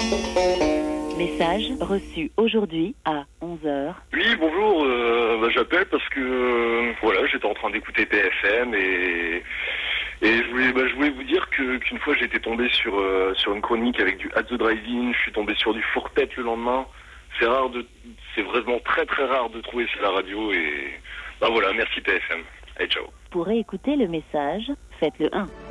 Message reçu aujourd'hui à 11 heures. Oui, bonjour, j'appelle parce que voilà, j'étais en train d'écouter TFM et je voulais vous dire qu'une fois j'étais tombé sur une chronique avec du At the Drive-In, je suis tombé sur du Four-Tête le lendemain. C'est vraiment très très rare de trouver ça à la radio et voilà, merci TFM. Allez, ciao. Pour écouter le message, faites le 1.